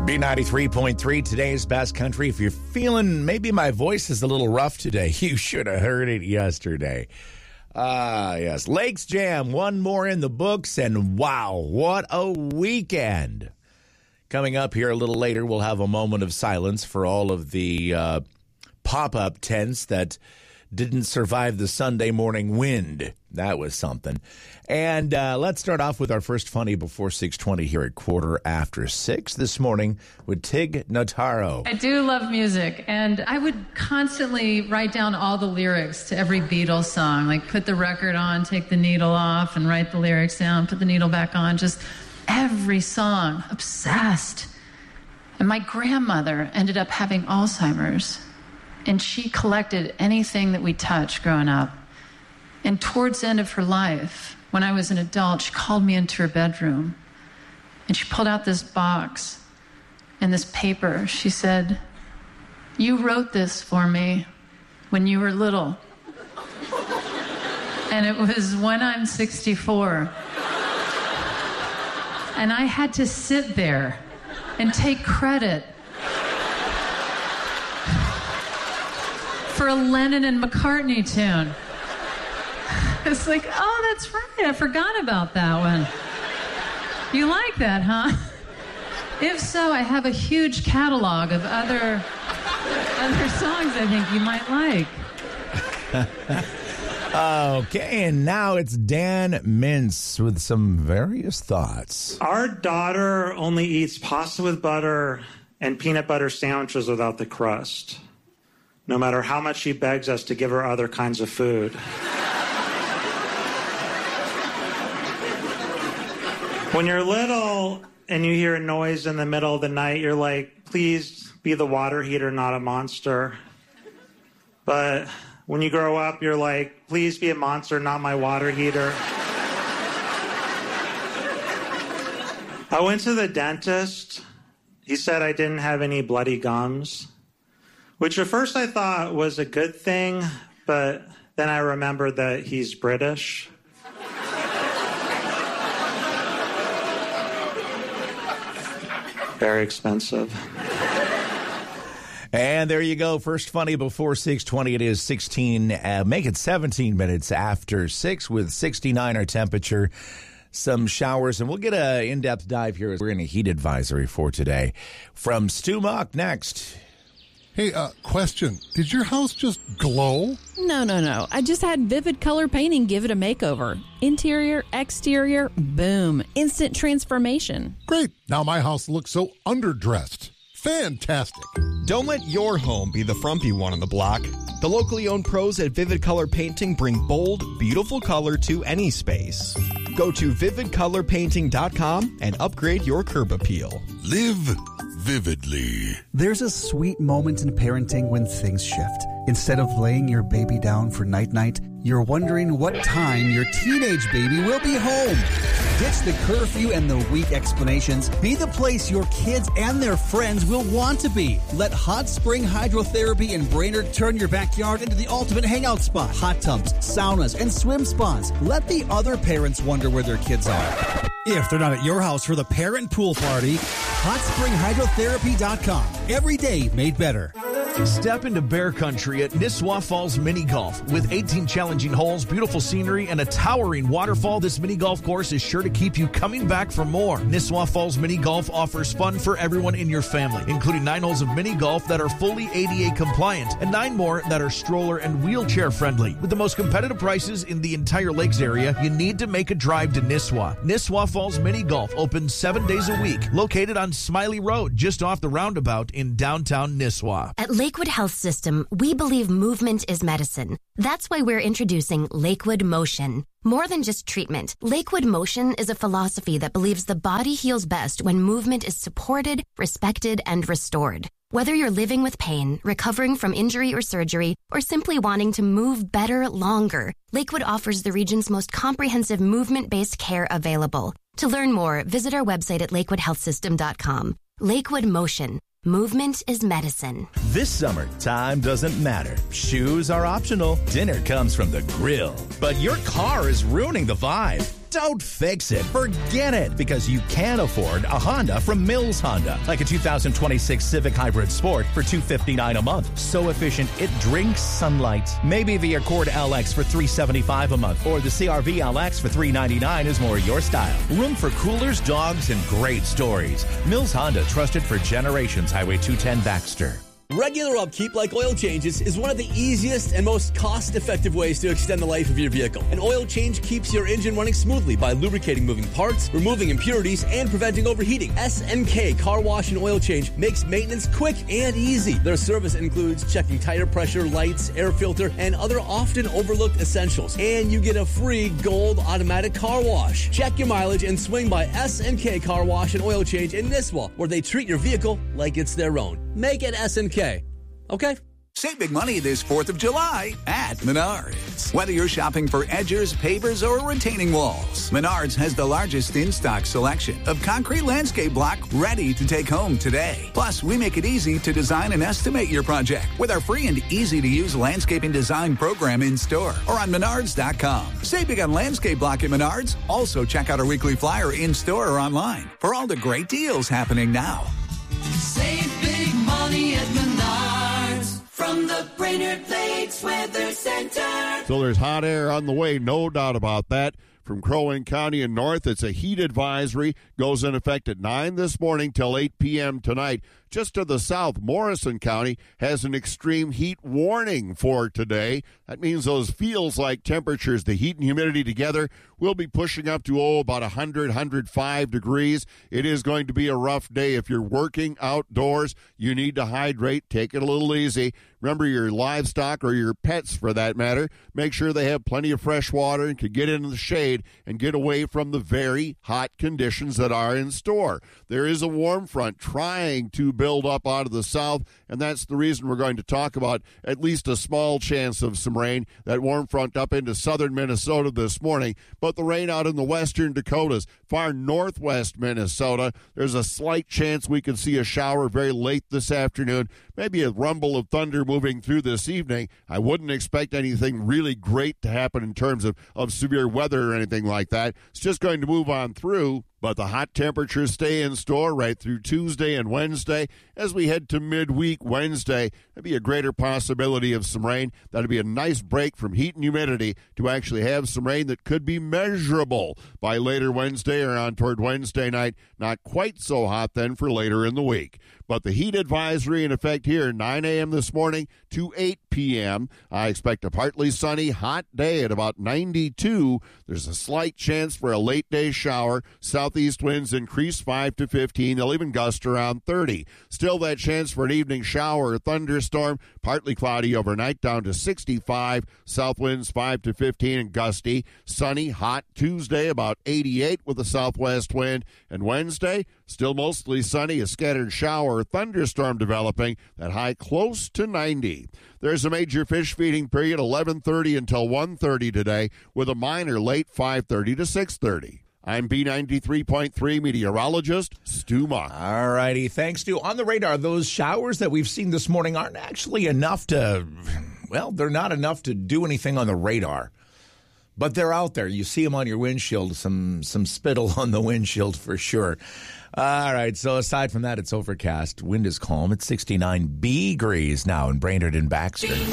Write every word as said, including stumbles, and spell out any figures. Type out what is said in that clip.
B ninety-three point three, today's best country. If you're feeling maybe my voice is a little rough today, you should have heard it yesterday. Ah, uh, yes. Lakes Jam, one more in the books, and wow, what a weekend. Coming up here a little later, we'll have a moment of silence for all of the uh, pop-up tents that didn't survive the Sunday morning wind. That was something. And uh, let's start off with our first funny before six twenty here at quarter after six this morning with Tig Notaro. I do love music, and I would constantly write down all the lyrics to every Beatles song, like put the record on, take the needle off, and write the lyrics down, put the needle back on, just every song, obsessed. And my grandmother ended up having Alzheimer's, and she collected anything that we touched growing up. And towards the end of her life, when I was an adult, she called me into her bedroom, and she pulled out this box and this paper. She said, "You wrote this for me when you were little." And it was When I'm sixty-four. And I had to sit there and take credit for a Lennon and McCartney tune. It's like, oh, that's right. I forgot about that one. You like that, huh? If so, I have a huge catalog of other other songs I think you might like. Okay, and now it's Dan Mintz with some various thoughts. Our daughter only eats pasta with butter and peanut butter sandwiches without the crust, no matter how much she begs us to give her other kinds of food. When you're little and you hear a noise in the middle of the night, you're like, please be the water heater, not a monster. But when you grow up, you're like, please be a monster, not my water heater. I went to the dentist. He said I didn't have any bloody gums, which at first I thought was a good thing, but then I remembered that he's British. Very expensive. And there you go. First funny before six twenty. It is sixteen, uh, make it seventeen minutes after six with sixty-nine our temperature. Some showers, and we'll get an in-depth dive here. We're in a heat advisory for today. From Stu Muck next. Hey, uh, question. Did your house just glow? No, no, no. I just had Vivid Color Painting give it a makeover. Interior, exterior, boom. Instant transformation. Great. Now my house looks so underdressed. Fantastic. Don't let your home be the frumpy one on the block. The locally owned pros at Vivid Color Painting bring bold, beautiful color to any space. Go to vivid color painting dot com and upgrade your curb appeal. Live vividly. There's a sweet moment in parenting when things shift. Instead of laying your baby down for night-night, you're wondering what time your teenage baby will be home. Ditch the curfew and the weak explanations. Be the place your kids and their friends will want to be. Let Hot Spring Hydrotherapy in Brainerd turn your backyard into the ultimate hangout spot. Hot tubs, saunas, and swim spas. Let the other parents wonder where their kids are. If they're not at your house for the parent pool party, hot spring hydrotherapy dot com. Every day made better. Step into bear country at Nisswa Falls Mini Golf. With eighteen challenging holes, beautiful scenery, and a towering waterfall, this mini golf course is sure to keep you coming back for more. Nisswa Falls Mini Golf offers fun for everyone in your family, including nine holes of mini golf that are fully A D A compliant and nine more that are stroller and wheelchair friendly. With the most competitive prices in the entire lakes area, you need to make a drive to Nisswa. Nisswa Falls Mini Golf opens seven days a week, located on Smiley Road, just off the roundabout in downtown Nisswa. At Lakewood Health System, we believe movement is medicine. That's why we're introducing Lakewood Motion. More than just treatment, Lakewood Motion is a philosophy that believes the body heals best when movement is supported, respected, and restored. Whether you're living with pain, recovering from injury or surgery, or simply wanting to move better longer, Lakewood offers the region's most comprehensive movement-based care available. To learn more, visit our website at lakewood health system dot com. Lakewood Motion. Movement is medicine. This summer, time doesn't matter. Shoes are optional. Dinner comes from the grill. But your car is ruining the vibe. Don't fix it. Forget it, because you can afford a Honda from Mills Honda. Like a two thousand twenty-six Civic Hybrid Sport for two hundred fifty-nine dollars a month. So efficient, it drinks sunlight. Maybe the Accord L X for three hundred seventy-five dollars a month, or the C R V L X for three hundred ninety-nine dollars is more your style. Room for coolers, dogs, and great stories. Mills Honda, trusted for generations. Highway two ten Baxter. Regular upkeep like oil changes is one of the easiest and most cost-effective ways to extend the life of your vehicle. An oil change keeps your engine running smoothly by lubricating moving parts, removing impurities, and preventing overheating. S N K Car Wash and Oil Change makes maintenance quick and easy. Their service includes checking tire pressure, lights, air filter, and other often overlooked essentials. And you get a free gold automatic car wash. Check your mileage and swing by S N K Car Wash and Oil Change in Nisswa, where they treat your vehicle like it's their own. Make it S N K. Okay? Save big money this fourth of July at Menards. Whether you're shopping for edgers, pavers, or retaining walls, Menards has the largest in-stock selection of concrete landscape block ready to take home today. Plus, we make it easy to design and estimate your project with our free and easy-to-use landscaping design program in-store or on menards dot com. Save big on landscape block at Menards. Also, check out our weekly flyer in-store or online for all the great deals happening now. Save big money at Menards from the Brainerd Lakes Weather Center. So there's hot air on the way, no doubt about that. From Crow Wing County and north, it's a heat advisory. Goes in effect at nine this morning till eight p.m. tonight. Just to the south, Morrison County has an extreme heat warning for today. That means those feels-like temperatures, the heat and humidity together, will be pushing up to, oh, about one hundred, one hundred five degrees. It is going to be a rough day. If you're working outdoors, you need to hydrate. Take it a little easy. Remember your livestock or your pets, for that matter. Make sure they have plenty of fresh water and can get into the shade and get away from the very hot conditions that are in store. There is a warm front trying to build up out of the south, and that's the reason we're going to talk about at least a small chance of some rain. That warm front up into southern Minnesota this morning, but the rain out in the western Dakotas, far northwest Minnesota, there's a slight chance we could see a shower very late this afternoon, maybe a rumble of thunder moving through this evening. I wouldn't expect anything really great to happen in terms of, of severe weather or anything like that. It's just going to move on through. But the hot temperatures stay in store right through Tuesday and Wednesday. As we head to midweek Wednesday, there'll be a greater possibility of some rain. That'll be a nice break from heat and humidity to actually have some rain that could be measurable by later Wednesday or on toward Wednesday night. Not quite so hot then for later in the week. But the heat advisory in effect here, nine a.m. this morning to eight p.m. I expect a partly sunny, hot day at about ninety-two. There's a slight chance for a late day shower. Southeast winds increase five to fifteen. They'll even gust around thirty. Still that chance for an evening shower or thunderstorm. Partly cloudy overnight down to sixty-five. South winds five to fifteen and gusty. Sunny, hot Tuesday about eighty-eight with a southwest wind. And Wednesday, still mostly sunny, a scattered shower or thunderstorm developing. That high close to ninety. There's a major fish feeding period eleven thirty until one thirty today with a minor late five thirty to six thirty. I'm B ninety-three point three meteorologist Stu Mock. All righty. Thanks, Stu. On the radar, those showers that we've seen this morning aren't actually enough to, well, they're not enough to do anything on the radar. But they're out there. You see them on your windshield, some some spittle on the windshield for sure. All right, so aside from that, it's overcast. Wind is calm. It's sixty-nine degrees now in Brainerd and Baxter.